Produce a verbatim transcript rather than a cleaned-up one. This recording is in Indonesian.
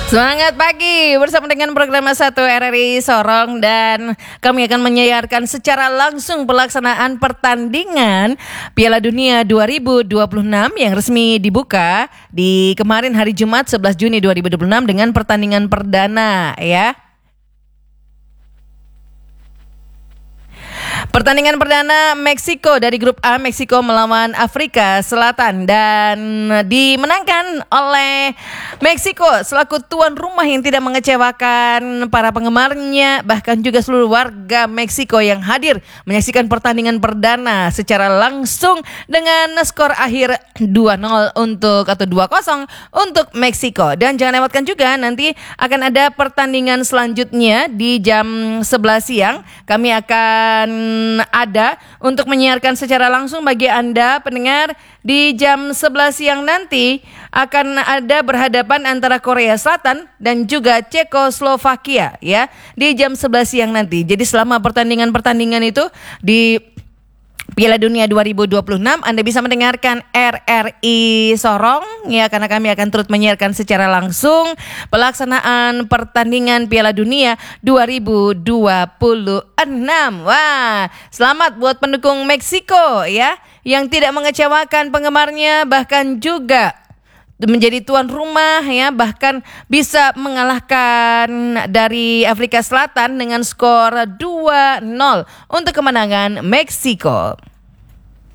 Semangat pagi bersama dengan program satu R R I Sorong, dan kami akan menyiarkan secara langsung pelaksanaan pertandingan Piala Dunia dua ribu dua puluh enam yang resmi dibuka di kemarin hari Jumat sebelas Juni dua ribu dua puluh enam dengan pertandingan perdana ya. Pertandingan perdana Meksiko dari grup A, Meksiko melawan Afrika Selatan, dan dimenangkan oleh Meksiko selaku tuan rumah yang tidak mengecewakan para penggemarnya, bahkan juga seluruh warga Meksiko yang hadir menyaksikan pertandingan perdana secara langsung dengan skor akhir dua nol untuk atau dua kosong untuk Meksiko. Dan jangan lewatkan juga nanti akan ada pertandingan selanjutnya di jam sebelas siang. Kami akan ada untuk menyiarkan secara langsung bagi Anda pendengar. Di jam sebelas siang nanti akan ada berhadapan antara Korea Selatan dan juga Cekoslovakia ya, di jam sebelas siang nanti. Jadi selama pertandingan-pertandingan itu di Piala Dunia dua ribu dua puluh enam Anda bisa mendengarkan R R I Sorong ya, karena kami akan terus menyiarkan secara langsung pelaksanaan pertandingan Piala Dunia dua ribu dua puluh enam. Wah, selamat buat pendukung Meksiko ya yang tidak mengecewakan penggemarnya, bahkan juga menjadi tuan rumah ya, bahkan bisa mengalahkan dari Afrika Selatan dengan skor dua nol untuk kemenangan Meksiko.